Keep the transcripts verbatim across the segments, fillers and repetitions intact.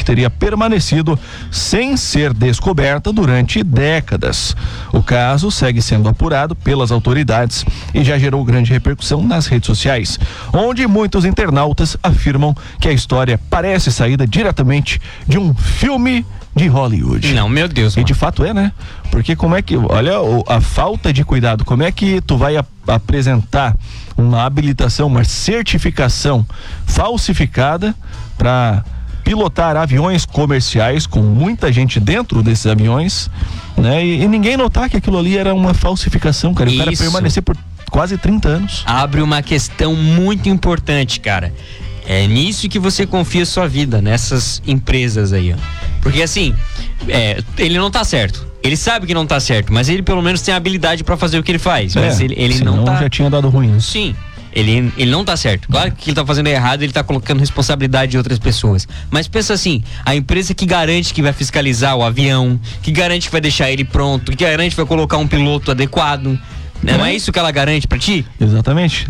teria permanecido sem ser descoberta durante décadas. O caso segue sendo apurado pelas autoridades e já gerou grande repercussão nas redes sociais, onde muitos internautas afirmam que a história parece saída diretamente de um filme de Hollywood. Não, meu Deus. E de fato é, né? Porque como é que, olha o, a falta de cuidado, como é que tu vai a, apresentar uma habilitação, uma certificação falsificada para pilotar aviões comerciais com muita gente dentro desses aviões, né? E, e ninguém notar que aquilo ali era uma falsificação, cara. E o cara permanecer por quase trinta anos. Abre uma questão muito importante, cara. É nisso que você confia sua vida, nessas empresas aí, ó. Porque assim, é, ele não tá certo. Ele sabe que não tá certo, mas ele pelo menos tem a habilidade pra fazer o que ele faz. É, mas ele, ele senão não tá. já tinha dado ruim. Sim. Ele, ele não tá certo. Claro que ele tá fazendo errado, ele tá colocando responsabilidade de outras pessoas. Mas pensa assim, a empresa que garante que vai fiscalizar o avião, que garante que vai deixar ele pronto, que garante que vai colocar um piloto adequado. Não é isso que ela garante pra ti? Exatamente.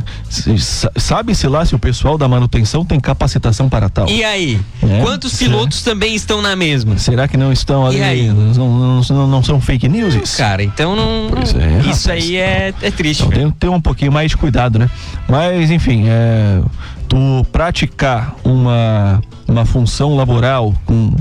Sabe-se lá se o pessoal da manutenção tem capacitação para tal. E aí? É? Quantos pilotos é? também estão na mesma? Será que não estão ali? E aí? Não, não, não são fake news? Não, cara, então não. Pois é, isso rapaz. aí é, é triste. Então, tem que ter um pouquinho mais de cuidado, né? Mas, enfim, é, tu praticar uma, uma função laboral com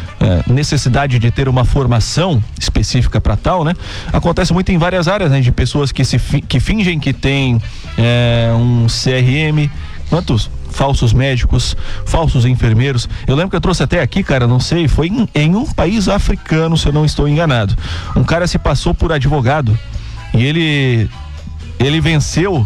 é, necessidade de ter uma formação específica para tal, né? Acontece muito em várias áreas, né? De pessoas que, se, que fingem que tem é, um C R M, quantos falsos médicos, falsos enfermeiros. Eu lembro que eu trouxe até aqui, cara, não sei, foi em, em um país africano, se eu não estou enganado. Um cara se passou por advogado e ele, ele venceu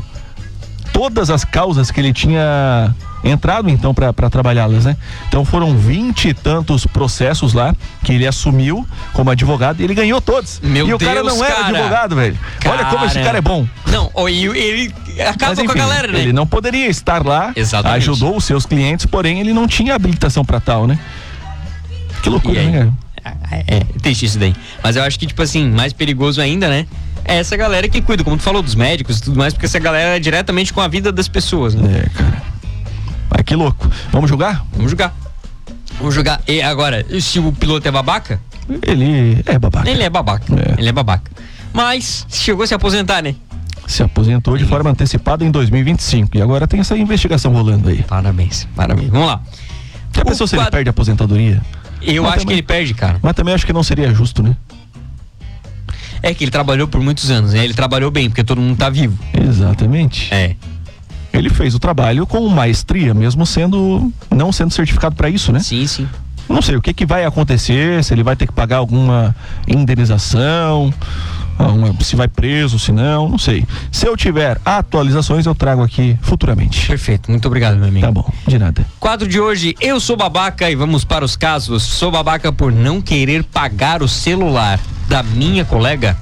todas as causas que ele tinha entrado então para trabalhá-las, né? Então foram vinte e tantos processos lá que ele assumiu como advogado e ele ganhou todos. Meu e Deus, o cara não era cara. advogado, velho. Cara. Olha como esse cara é bom. Não, ele, ele acaba Mas, enfim, com a galera, né? Ele não poderia estar lá. Exatamente. Ajudou os seus clientes, porém ele não tinha habilitação para tal, né? Que loucura, E aí? né? É, é triste isso daí. Mas eu acho que, tipo assim, mais perigoso ainda, né? É essa galera que cuida, como tu falou, dos médicos e tudo mais, porque essa galera é diretamente com a vida das pessoas, né? É, cara. Mas que louco. Vamos jogar? Vamos jogar. Vamos jogar. E agora, se o piloto é babaca? Ele é babaca. Ele é babaca. É. Ele é babaca. Mas chegou a se aposentar, né? Se aposentou de forma antecipada em dois mil e vinte e cinco. E agora tem essa investigação rolando aí. Parabéns, parabéns. Vamos lá. Já pensou se ele quadro... perde a aposentadoria? Eu Mas acho também... que ele perde, cara. Mas também acho que não seria justo, né? É que ele trabalhou por muitos anos, né? Ele trabalhou bem, porque todo mundo tá vivo. Exatamente. É. Ele fez o trabalho com maestria, mesmo sendo não sendo certificado para isso, né? Sim, sim. Não sei o que que vai acontecer, se ele vai ter que pagar alguma indenização, uma, se vai preso, se não, não sei. Se eu tiver atualizações, eu trago aqui futuramente. Perfeito, muito obrigado, meu amigo. Tá bom, de nada. Quadro de hoje, eu sou babaca e vamos para os casos. Sou babaca por não querer pagar o celular da minha colega.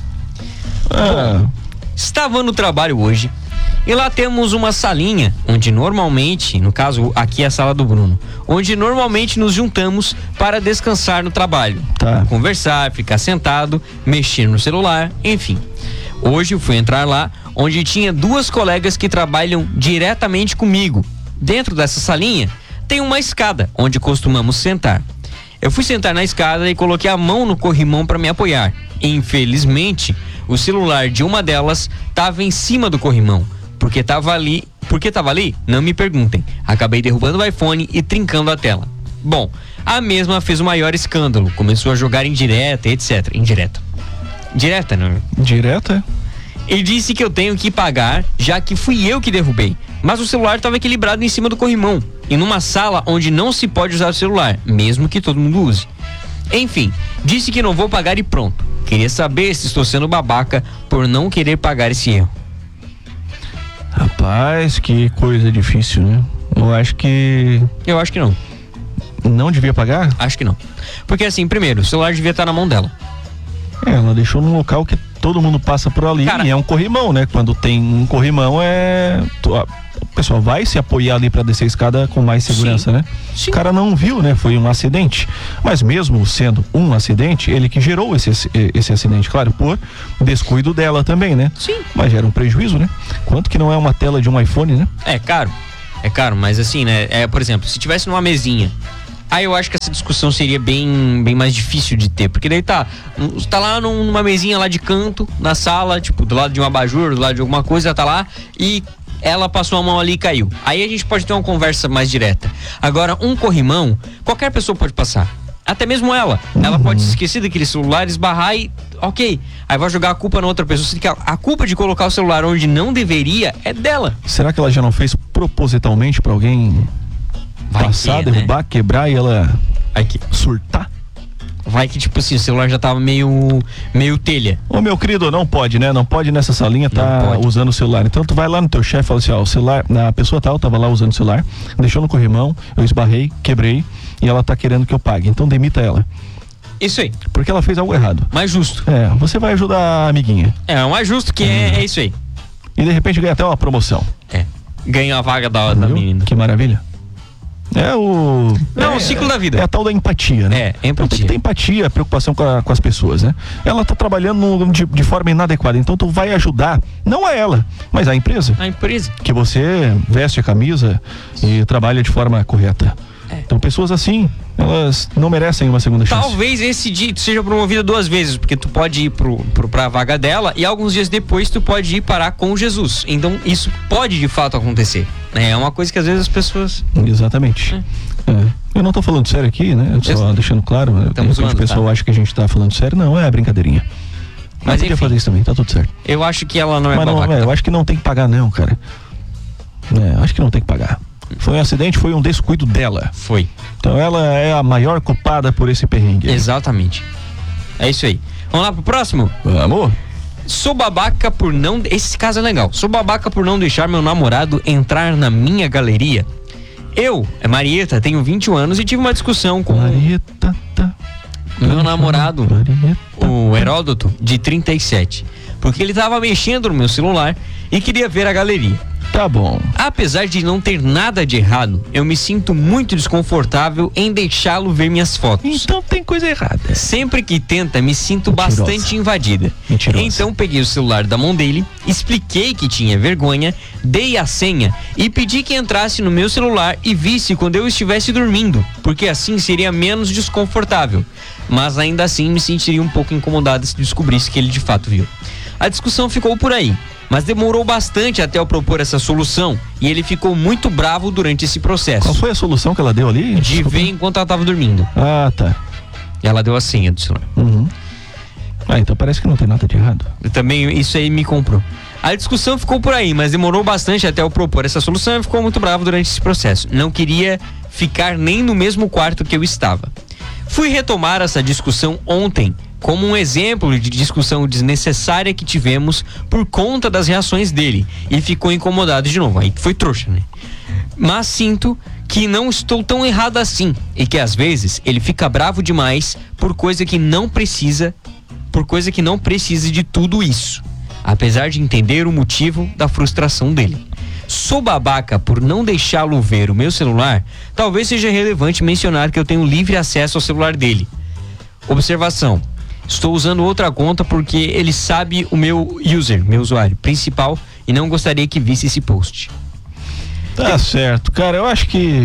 Ah, Estava no trabalho hoje e lá temos uma salinha onde normalmente, no caso aqui é a sala do Bruno, onde normalmente nos juntamos para descansar no trabalho, tá. conversar, ficar sentado, mexer no celular, enfim. Hoje eu fui entrar lá onde tinha duas colegas que trabalham diretamente comigo. Dentro dessa salinha tem uma escada onde costumamos sentar. Eu fui sentar na escada e coloquei a mão no corrimão para me apoiar. Infelizmente, o celular de uma delas estava em cima do corrimão. Porque tava ali, porque tava ali? Não me perguntem. Acabei derrubando o iPhone e trincando a tela. Bom, a mesma fez o maior escândalo, começou a jogar indireta, etcétera. Indireta. Direta, não? Direta? Ele disse que eu tenho que pagar, já que fui eu que derrubei. Mas o celular estava equilibrado em cima do corrimão, e numa sala onde não se pode usar o celular, mesmo que todo mundo use. Enfim, disse que não vou pagar e pronto. Queria saber se estou sendo babaca por não querer pagar esse erro. Rapaz, que coisa difícil, né? Eu acho que... Eu acho que não. Não devia pagar? Acho que não. Porque assim, primeiro, o celular devia estar na mão dela. É, ela deixou num local que todo mundo passa por ali. Cara, e é um corrimão, né? Quando tem um corrimão, é... o pessoal vai se apoiar ali pra descer a escada com mais segurança, sim, né? Sim. O cara não viu, né? Foi um acidente. Mas mesmo sendo um acidente, ele que gerou esse, esse acidente, claro, por descuido dela também, né? Sim. Mas gera um prejuízo, né? Quanto que não é uma tela de um iPhone, né? É caro. É caro, mas assim, né? É, por exemplo, se tivesse numa mesinha Aí eu acho que essa discussão seria bem, bem mais difícil de ter, porque daí tá, tá lá num- numa mesinha lá de canto, na sala, tipo, do lado de um abajur, do lado de alguma coisa, tá lá, e ela passou a mão ali e caiu. Aí a gente pode ter uma conversa mais direta. Agora, um corrimão, qualquer pessoa pode passar. Até mesmo ela. Ela pode se esquecer daquele celular, esbarrar e... Ok. Aí vai jogar a culpa na outra pessoa. Sendo que a, a culpa de colocar o celular onde não deveria é dela. Será que ela já não fez propositalmente pra alguém Vai passar, que, né? derrubar, quebrar e ela Vai que, surtar? vai que, tipo assim, o celular já tava meio, meio telha. Ô, meu querido, não pode, né? Não pode nessa salinha tá pode. usando o celular. Então tu vai lá no teu chefe e fala assim, ó, o celular, a pessoa tal tava lá usando o celular, deixou no corrimão, eu esbarrei, quebrei e ela tá querendo que eu pague. Então demita ela, Isso aí. porque ela fez algo errado. Mais justo. É, você vai ajudar a amiguinha É, o mais justo que é, é isso aí. e de repente ganha até uma promoção. É. Ganha a vaga da, da Viu? menina. Que maravilha. É o... Não, é, o ciclo da vida. É a tal da empatia, né? É, Então tem empatia. que ter empatia, preocupação com, a- com as pessoas, né? Ela tá trabalhando no- de, de forma inadequada, então tu vai ajudar, não a ela, mas a empresa. A empresa. Que você veste a camisa e trabalha de forma correta. É. Então pessoas assim, elas não merecem uma segunda chance. Talvez esse dia tu seja promovido duas vezes, porque tu pode ir pro, pro, pra vaga dela e alguns dias depois tu pode ir parar com Jesus. Então isso pode de fato acontecer. né? É uma coisa que às vezes as pessoas. Exatamente. É. Eu não tô falando sério aqui, né? Eu só Eu- deixando claro, né? De Estamos repente o zoando, pessoal tá? acha que a gente tá falando sério. Não, é brincadeirinha. Mas Mas podia enfim. fazer isso também, tá tudo certo. Eu acho que ela não é Mas não, babaca. é, eu acho que não tem que pagar não, cara. É, acho que não tem que pagar. Foi um acidente, foi um descuido dela. Foi. Então ela é a maior culpada por esse perrengue. Exatamente. É isso aí. Vamos lá pro próximo? Vamos? Sou babaca por não. Esse caso é legal. Sou babaca por não deixar meu namorado entrar na minha galeria. Eu, é Marieta, tenho vinte e um anos e tive uma discussão com Marieta, tá. meu namorado, Marieta. o Heródoto, de trinta e sete. Porque ele tava mexendo no meu celular e queria ver a galeria. Tá bom. Apesar de não ter nada de errado, eu me sinto muito desconfortável em deixá-lo ver minhas fotos. Então tem coisa errada. Sempre que tenta, me sinto Mentirosa. bastante invadida. Mentirosa. Então peguei o celular da mão dele, expliquei que tinha vergonha, dei a senha e pedi que entrasse no meu celular e visse quando eu estivesse dormindo, porque assim seria menos desconfortável. Mas ainda assim me sentiria um pouco incomodada se descobrisse que ele de fato viu. A discussão ficou por aí, mas demorou bastante até eu propor essa solução e ele ficou muito bravo durante esse processo. Qual foi a solução que ela deu ali? De Desculpa. ver enquanto ela tava dormindo. Ah, tá. E ela deu a senha do celular. Uhum. Ah, então parece que não tem nada de errado. Eu também, isso aí me comprou. A discussão ficou por aí, mas demorou bastante até eu propor essa solução e ficou muito bravo durante esse processo. Não queria ficar nem no mesmo quarto que eu estava. Fui retomar essa discussão ontem, como um exemplo de discussão desnecessária que tivemos por conta das reações dele. E ficou incomodado de novo. Aí foi trouxa, né? Mas sinto que não estou tão errado assim. E que às vezes ele fica bravo demais por coisa que não precisa. Por coisa que não precisa de tudo isso. Apesar de entender o motivo da frustração dele. Sou babaca por não deixá-lo ver o meu celular? Talvez seja relevante mencionar que eu tenho livre acesso ao celular dele. Observação. Estou usando outra conta porque ele sabe o meu user, meu usuário principal, e não gostaria que visse esse post. Tá certo. Cara, eu acho que...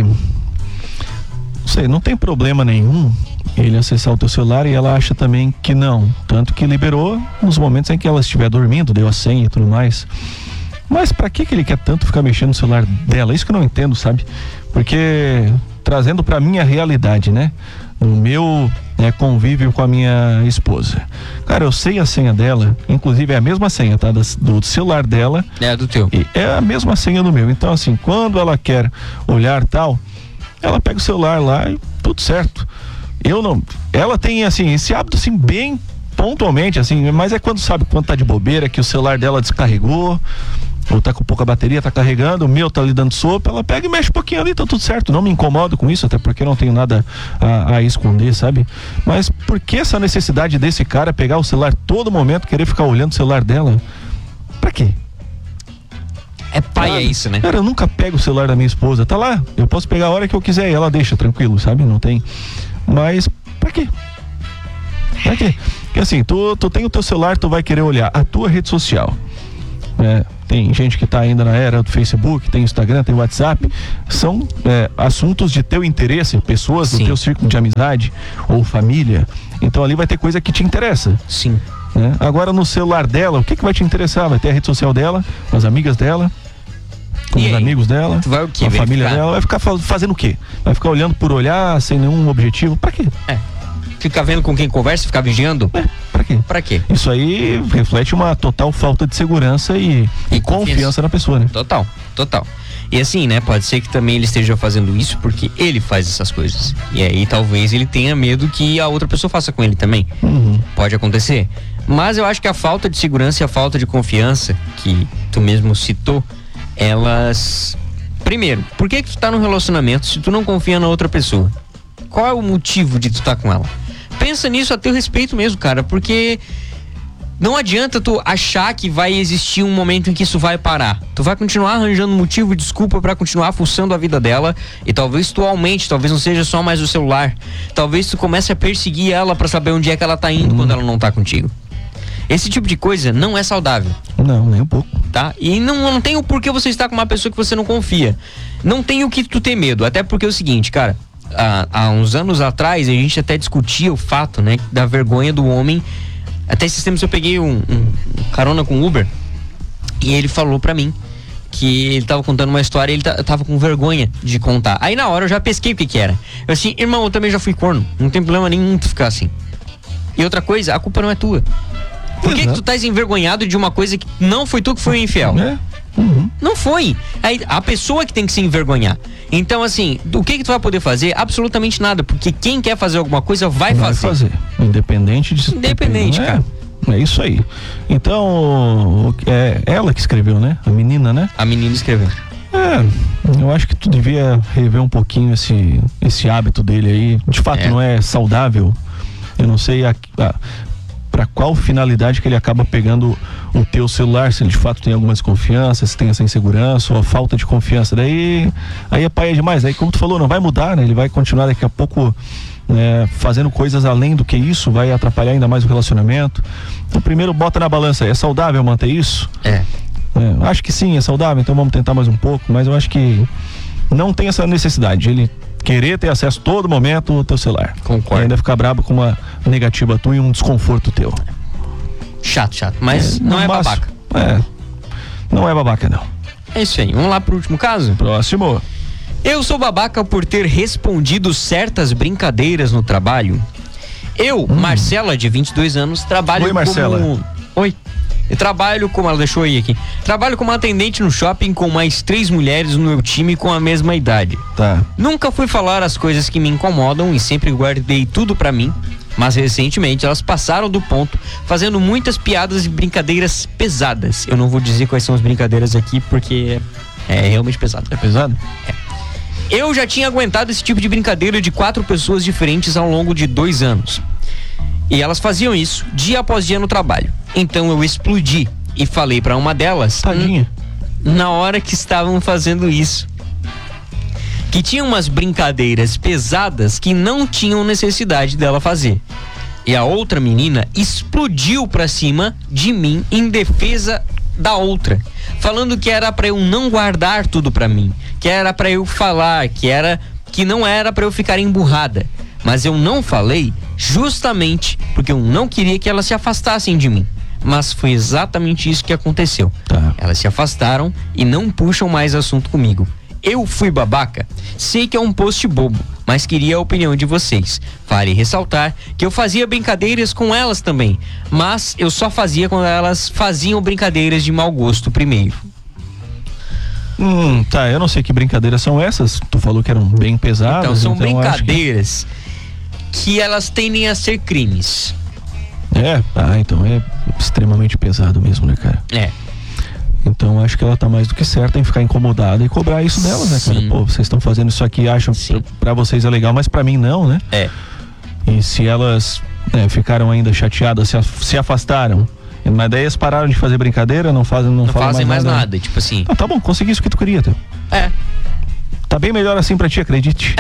Não sei, não tem problema nenhum ele acessar o teu celular e ela acha também que não. Tanto que liberou nos momentos em que ela estiver dormindo, deu a senha e tudo mais. Mas pra que que ele quer tanto ficar mexendo no celular dela? Isso que eu não entendo, sabe? Porque trazendo pra minha realidade, né? No meu né, convívio com a minha esposa. Cara, eu sei a senha dela, inclusive é a mesma senha, tá? Das- Do celular dela. É do teu. E é a mesma senha do meu. Então, assim, quando ela quer olhar tal, ela pega o celular lá e tudo certo. Eu não. Ela tem, assim, esse hábito, assim, bem pontualmente, assim, mas é quando sabe quando tá de bobeira, que o celular dela descarregou, ou tá com pouca bateria, tá carregando, o meu tá ali dando sopa, ela pega e mexe um pouquinho ali, tá tudo certo. Não me incomodo com isso, até porque eu não tenho nada a, a esconder, sabe? Mas por que essa necessidade desse cara pegar o celular todo momento, querer ficar olhando o celular dela? Pra quê? É pai, é isso, né? Cara, eu nunca pego o celular da minha esposa, tá lá, eu posso pegar a hora que eu quiser e ela deixa tranquilo, sabe? Não tem. Mas, pra quê? Pra quê? Porque assim, tu, tu tem o teu celular, tu vai querer olhar a tua rede social, né? tem gente que está ainda na era do Facebook, tem Instagram, tem WhatsApp, são é, assuntos de teu interesse, pessoas do Sim. teu círculo de amizade ou família, então ali vai ter coisa que te interessa. Sim. Né? Agora no celular dela, o que que vai te interessar? Vai ter a rede social dela, com as amigas dela, com E os aí? amigos dela, Tu vai o quê? com a família Verificar? dela, vai ficar fa- fazendo o quê? Vai ficar olhando por olhar, sem nenhum objetivo, pra quê? É. Ficar vendo com quem conversa, ficar vigiando? É, pra quê? Pra quê? Isso aí reflete uma total falta de segurança e, E e confiança. confiança. na pessoa, né? Total, total. E assim, né, pode ser que também ele esteja fazendo isso porque ele faz essas coisas. E aí talvez ele tenha medo que a outra pessoa faça com ele também. Uhum. Pode acontecer. Mas eu acho que a falta de segurança e a falta de confiança, que tu mesmo citou, elas... Primeiro, por que que tu tá num relacionamento se tu não confia na outra pessoa? Qual é o motivo de tu estar com ela? Pensa nisso a teu respeito mesmo, cara, porque não adianta tu achar que vai existir um momento em que isso vai parar. Tu vai continuar arranjando motivo e desculpa pra continuar fuçando a vida dela e talvez tu aumente, talvez não seja só mais o celular. Talvez tu comece a perseguir ela pra saber onde é que ela tá indo hum. quando ela não tá contigo. Esse tipo de coisa não é saudável. Não, nem um pouco. Tá? E não, não tem o porquê você estar com uma pessoa que você não confia. Não tem o que tu ter medo, até porque é o seguinte, cara, há, há uns anos atrás a gente até discutia o fato, né, da vergonha do homem. Até esses tempos eu peguei um, um carona com o Uber e ele falou pra mim que ele tava contando uma história e ele t- tava com vergonha de contar. Aí na hora eu já pesquei o que que era. Eu assim, irmão, eu também já fui corno, não tem problema nenhum tu ficar assim. E outra coisa, a culpa não é tua. Por que, que tu estás envergonhado de uma coisa que não foi tu que foi o infiel? É. Uhum. Não foi. Aí, a pessoa que tem que se envergonhar. Então, assim, o que que tu vai poder fazer? Absolutamente nada, porque quem quer fazer alguma coisa vai, Vai fazer. fazer. Independente de... Independente, é, cara. É isso aí. Então, é ela que escreveu, né? A menina, né? A menina escreveu. É, eu acho que tu devia rever um pouquinho esse, esse hábito dele aí. De fato, É. não é saudável. Eu não sei a, a, pra qual finalidade que ele acaba pegando o teu celular, se ele de fato tem alguma desconfiança, se tem essa insegurança ou a falta de confiança. Daí, aí é paia demais. Aí, como tu falou, não vai mudar, né? Ele vai continuar daqui a pouco, né, fazendo coisas além do que isso, vai atrapalhar ainda mais o relacionamento. Então, primeiro bota na balança, é saudável manter isso? É. É, acho que sim, é saudável, então vamos tentar mais um pouco, mas eu acho que não tem essa necessidade, ele querer ter acesso todo momento ao teu celular. Concordo. E ainda ficar brabo com uma negativa tua e um desconforto teu. Chato, chato. Mas É, não é no máximo, babaca. É, não é babaca não. É isso aí. Vamos lá pro último caso? Próximo. Eu sou babaca por ter respondido certas brincadeiras no trabalho. Eu, hum. Marcela, de vinte e dois anos, trabalho Oi, Marcela. como... Oi. Eu trabalho como... Ela deixou aí aqui. Trabalho como atendente no shopping com mais três mulheres no meu time com a mesma idade. Tá. Nunca fui falar as coisas que me incomodam e sempre guardei tudo pra mim. Mas recentemente elas passaram do ponto, fazendo muitas piadas e brincadeiras pesadas. Eu não vou dizer quais são as brincadeiras aqui, porque é realmente pesado. É pesado? É. Eu já tinha aguentado esse tipo de brincadeira de quatro pessoas diferentes ao longo de dois anos. E elas faziam isso dia após dia no trabalho. Então eu explodi e falei pra uma delas, Tadinha. hum, na hora que estavam fazendo isso, que tinha umas brincadeiras pesadas que não tinham necessidade dela fazer. E a outra menina explodiu pra cima de mim em defesa da outra, falando que era pra eu não guardar tudo pra mim, que era pra eu falar, que era que não era pra eu ficar emburrada. Mas eu não falei justamente porque eu não queria que elas se afastassem de mim. Mas foi exatamente isso que aconteceu. Tá. Elas se afastaram e não puxam mais assunto comigo. Eu fui babaca? Sei que é um post bobo, mas queria a opinião de vocês. Vale ressaltar que eu fazia brincadeiras com elas também, mas eu só fazia quando elas faziam brincadeiras de mau gosto primeiro. Hum, tá, eu não sei que brincadeiras são essas. Tu falou que eram bem pesadas. Então são então brincadeiras que... que elas tendem a ser crimes. É, ah, então é extremamente pesado mesmo, né, cara? É. Então acho que ela tá mais do que certa em ficar incomodada e cobrar isso delas, né, cara? Sim. Pô, vocês estão fazendo isso aqui, acham que pra vocês é legal, mas pra mim não, né? É. E se elas né, ficaram ainda chateadas, se, af- se afastaram, mas daí eles pararam de fazer brincadeira, não fazem, não, Não falam fazem mais nada. nada, tipo assim. Não, tá bom, consegui isso que tu queria, teu. É. Tá bem melhor assim pra ti, acredite. É.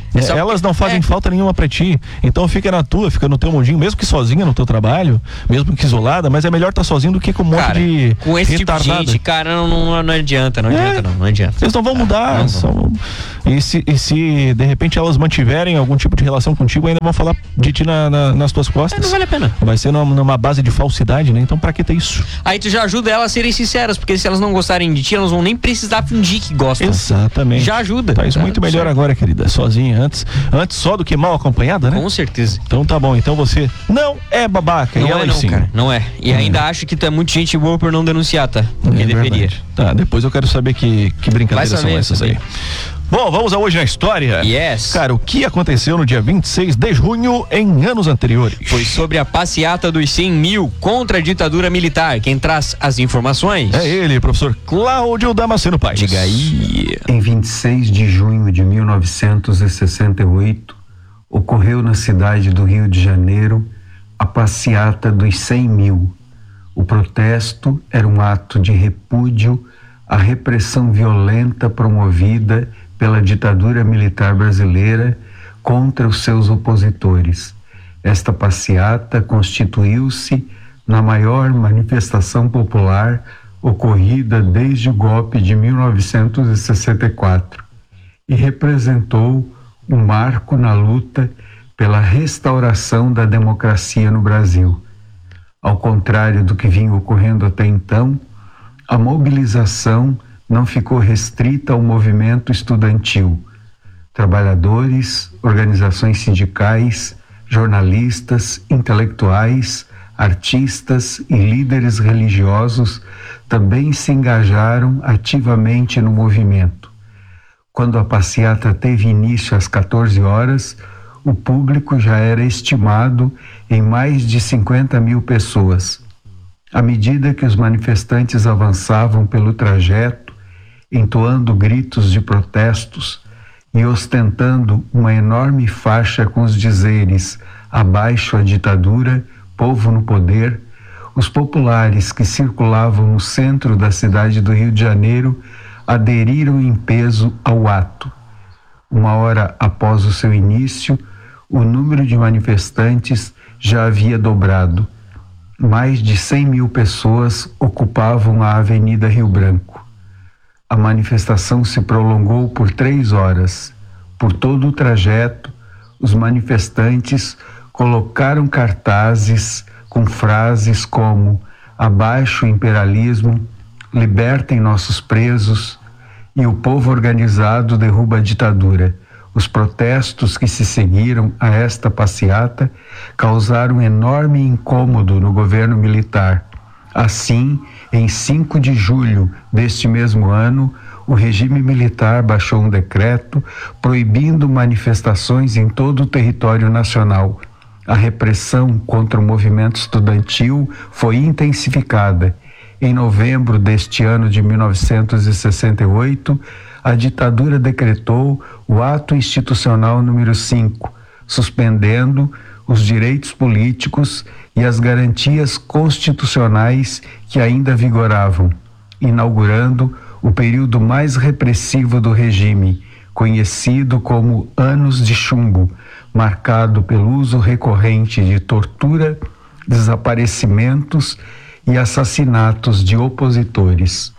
É só Elas porque- não fazem é. falta nenhuma pra ti. Então fica na tua, fica no teu mundinho, mesmo que sozinha no teu trabalho, mesmo que isolada, mas é melhor estar sozinho do que com um monte Cara, de com esse tipo de retardada. gente, cara, não, não, não adianta, não É. adianta, não, não adianta. Eles não vão mudar. não vão. são- E, se, e se de repente elas mantiverem algum tipo de relação contigo, ainda vão falar de ti na, na- nas tuas costas. É, não vale a pena. Vai ser numa, numa base de falsidade, né? Então pra que ter isso? Aí tu já ajuda elas a serem sinceras, porque se elas não gostarem de ti, elas vão nem precisar fingir que gostam. Exatamente. Já ajuda. Tá isso Tá muito melhor certo. agora, querida. Sozinha antes. Antes só do que mal acompanhada, né? Com certeza. Então tá bom. Então você não é babaca. Não e é elas não, sim. cara. Não é. E Hum. ainda acho que tu é muito gente boa por não denunciar, tá? Porque É deveria. verdade. Tá, depois eu quero saber que, que brincadeiras Vai saber, são essas saber. aí. Bom, vamos a hoje na história. Yes. Cara, o que aconteceu no dia vinte e seis de junho em anos anteriores? Foi sobre a passeata dos cem mil contra a ditadura militar. Quem traz as informações? É ele, professor Cláudio Damasceno Paes. Diga aí. Em vinte e seis de junho de mil novecentos e sessenta e oito, ocorreu na cidade do Rio de Janeiro a passeata dos cem mil. O protesto era um ato de repúdio à repressão violenta promovida pela ditadura militar brasileira contra os seus opositores. Esta passeata constituiu-se na maior manifestação popular ocorrida desde o golpe de mil novecentos e sessenta e quatro e representou um marco na luta pela restauração da democracia no Brasil. Ao contrário do que vinha ocorrendo até então, a mobilização não ficou restrita ao movimento estudantil. Trabalhadores, organizações sindicais, jornalistas, intelectuais, artistas e líderes religiosos também se engajaram ativamente no movimento. Quando a passeata teve início às quatorze horas, o público já era estimado em mais de cinquenta mil pessoas. À medida que os manifestantes avançavam pelo trajeto, entoando gritos de protestos e ostentando uma enorme faixa com os dizeres "Abaixo a ditadura, povo no poder", os populares que circulavam no centro da cidade do Rio de Janeiro aderiram em peso ao ato. Uma hora após o seu início, o número de manifestantes já havia dobrado. Mais de cem mil pessoas ocupavam a Avenida Rio Branco. A manifestação se prolongou por três horas. Por todo o trajeto, os manifestantes colocaram cartazes com frases como "Abaixo o imperialismo", "Libertem nossos presos" e "O povo organizado derruba a ditadura". Os protestos que se seguiram a esta passeata causaram enorme incômodo no governo militar. Assim, em cinco de julho deste mesmo ano, o regime militar baixou um decreto proibindo manifestações em todo o território nacional. A repressão contra o movimento estudantil foi intensificada. Em novembro deste ano de mil novecentos e sessenta e oito, a ditadura decretou o Ato Institucional número cinco, suspendendo os direitos políticos e as garantias constitucionais que ainda vigoravam, inaugurando o período mais repressivo do regime, conhecido como Anos de Chumbo, marcado pelo uso recorrente de tortura, desaparecimentos e assassinatos de opositores.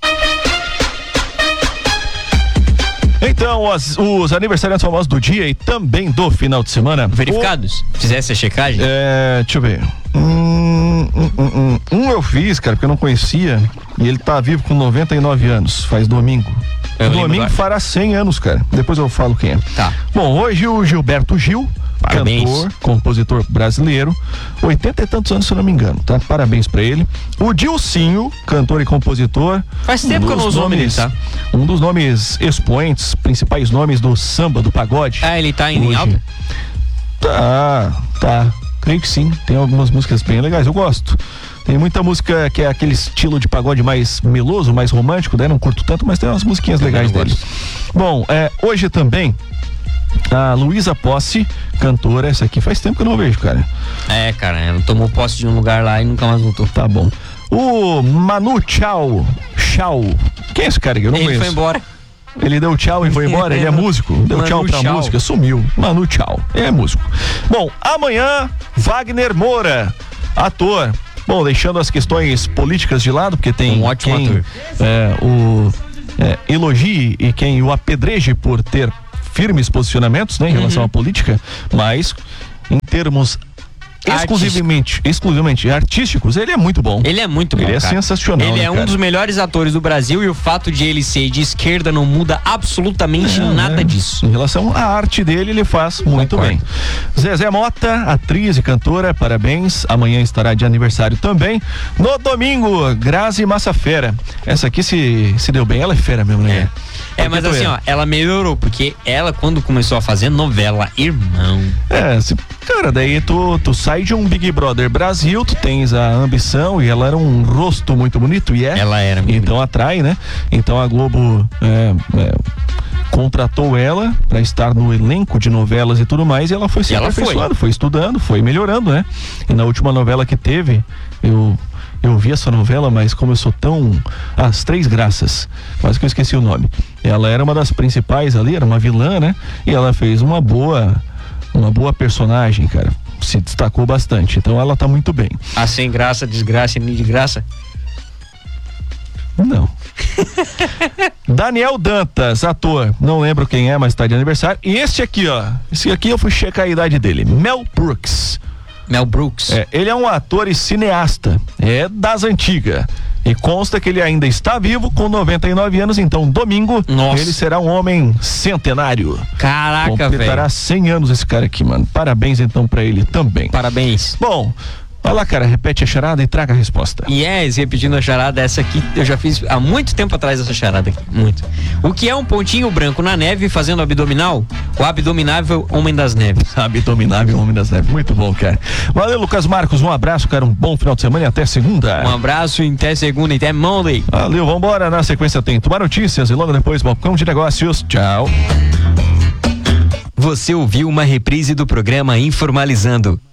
Então, as- os aniversariantes famosos do dia e também do final de semana. Verificados? Fizesse a checagem? É, deixa eu ver. Hum, hum, hum, hum. Um eu fiz, cara, porque eu não conhecia. E ele tá vivo com noventa e nove anos, faz domingo. Eu lembro Domingo agora. fará cem anos, cara. Depois eu falo quem é. Tá. Bom, hoje o Gilberto Gil, Parabéns. cantor, compositor brasileiro, oitenta e tantos anos, se eu não me engano, tá? Parabéns pra ele. O Dilcinho, cantor e compositor. Faz tempo que eu não dos uso o nome dele, tá? Um dos nomes expoentes, principais nomes do samba, do pagode. Ah, ele tá indo em Hoje. alta? Tá, tá. Creio que sim. Tem algumas músicas bem legais, eu gosto. Tem muita música que é aquele estilo de pagode mais meloso, mais romântico, né? Não curto tanto, mas tem umas musiquinhas legais não dele. Bom, é, hoje também a Luísa Posse, cantora, essa aqui faz tempo que eu não vejo, cara. É, cara, ela tomou posse de um lugar lá e nunca mais voltou. Tá bom. O Manu Chao, Chao. Quem é esse cara que eu não Ele conheço? foi embora. Ele deu tchau e foi embora, ele é músico. Deu Manu, tchau pra tchau. música, sumiu. Manu, tchau. É músico. Bom, amanhã, Wagner Moura, ator. Bom, deixando as questões políticas de lado, porque tem Um ótimo quem ator. é, o é, elogie e quem o apedreje por ter firmes posicionamentos, né, em relação à política, mas em termos exclusivamente, exclusivamente artísticos, ele é muito bom. Ele é muito bom, Ele é cara. sensacional, Ele né, é um cara? dos melhores atores do Brasil e o fato de ele ser de esquerda não muda absolutamente É, nada né? disso. Em relação à arte dele, ele faz muito Concordo. bem. Zezé Mota, atriz e cantora, parabéns. Amanhã estará de aniversário também. No domingo, Grazi Massafera. Essa aqui se, se deu bem, ela é fera mesmo, né? É, mas assim, ó, ela melhorou, porque ela, quando começou a fazer novela, irmão. É, se, cara, daí tu, tu sai de um Big Brother Brasil, tu tens a ambição e ela era um rosto muito bonito, e é. Ela era muito Então atrai, né? Então a Globo é, é, contratou ela pra estar no elenco de novelas e tudo mais, e ela foi se E ela aperfeiçoando, foi estudando, foi melhorando, né? E na última novela que teve, eu eu vi essa novela, mas como eu sou tão... As Três Graças, quase que eu esqueci o nome. Ela era uma das principais ali, era uma vilã, né? E ela fez uma boa uma boa personagem, cara. Se destacou bastante, então ela tá muito bem. A sem graça, desgraça e nem de graça. Não. Daniel Dantas, ator, não lembro quem é, mas tá de aniversário. E este aqui, ó, esse aqui eu fui checar a idade dele, Mel Brooks. Mel Brooks. É, ele é um ator e cineasta, é das antigas. E consta que ele ainda está vivo com noventa e nove anos, então domingo Nossa. ele será um homem centenário. Caraca, Completará velho. cem anos esse cara aqui, mano. Parabéns então pra ele também. Parabéns. Bom, vai lá, cara, repete a charada e traga a resposta. Yes, repetindo a charada, essa aqui eu já fiz há muito tempo atrás essa charada aqui, muito. O que é um pontinho branco na neve fazendo abdominal? O abdominável homem das neves. Abdominável Homem das Neves. Muito bom, cara. Valeu, Lucas Marcos. Um abraço, cara. Um bom final de semana e até segunda. Um abraço e até segunda, e até Monday. Valeu, vambora. Na sequência tem Tubar Notícias e logo depois Balcão de Negócios. Tchau. Você ouviu uma reprise do programa Informalizando.